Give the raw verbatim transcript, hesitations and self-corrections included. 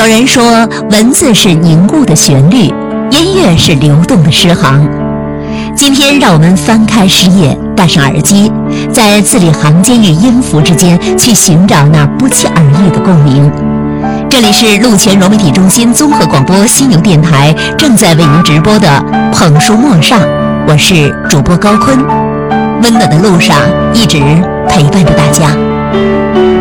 有人说，文字是凝固的旋律，音乐是流动的诗行。今天让我们翻开诗页，戴上耳机，在字里行间与音符之间去寻找那不期而遇的共鸣。这里是陆泉融媒体中心综合广播犀牛电台正在为您直播的捧书陌上，我是主播高坤，温暖的路上一直陪伴着大家。